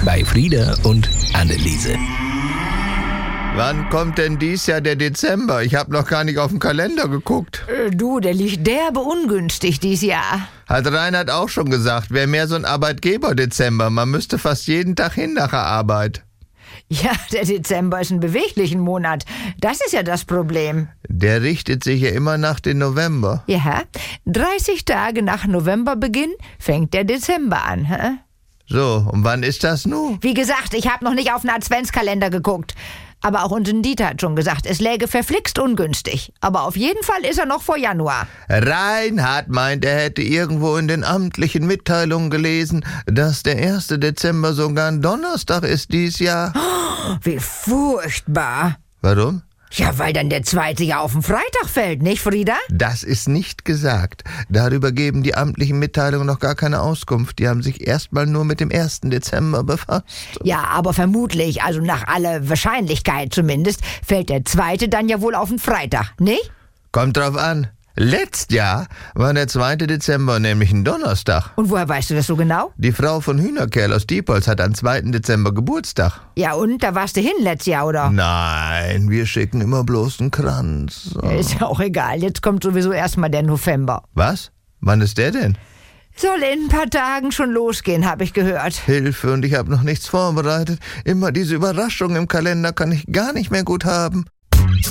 bei Frieda und Anneliese. Wann kommt denn dies Jahr der Dezember? Ich habe noch gar nicht auf den Kalender geguckt. Du, der liegt derbe ungünstig dies Jahr. Hat Reinhard auch schon gesagt, wäre mehr so ein Arbeitgeber-Dezember. Man müsste fast jeden Tag hin nach der Arbeit. Ja, der Dezember ist ein beweglichen Monat. Das ist ja das Problem. Der richtet sich ja immer nach dem November. Ja, 30 Tage nach Novemberbeginn fängt der Dezember an. Hä? So, und wann ist das nun? Wie gesagt, ich habe noch nicht auf den Adventskalender geguckt. Aber auch unser Dieter hat schon gesagt, es läge verflixt ungünstig. Aber auf jeden Fall ist er noch vor Januar. Reinhard meint, er hätte irgendwo in den amtlichen Mitteilungen gelesen, dass der 1. Dezember sogar ein Donnerstag ist dies Jahr. Oh, wie furchtbar. Warum? Ja, weil dann der 2. ja auf den Freitag fällt, nicht, Frieda? Das ist nicht gesagt. Darüber geben die amtlichen Mitteilungen noch gar keine Auskunft. Die haben sich erstmal nur mit dem 1. Dezember befasst. Ja, aber vermutlich, also nach aller Wahrscheinlichkeit zumindest, fällt der 2. dann ja wohl auf den Freitag, nicht? Kommt drauf an. Letztes Jahr war der 2. Dezember nämlich ein Donnerstag. Und woher weißt du das so genau? Die Frau von Hühnerkerl aus Diepholz hat am 2. Dezember Geburtstag. Ja, und? Da warst du hin letztes Jahr, oder? Nein, wir schicken immer bloß einen Kranz. Ja, ist ja auch egal. Jetzt kommt sowieso erstmal der November. Was? Wann ist der denn? Soll in ein paar Tagen schon losgehen, habe ich gehört. Hilfe, und ich habe noch nichts vorbereitet. Immer diese Überraschung im Kalender kann ich gar nicht mehr gut haben.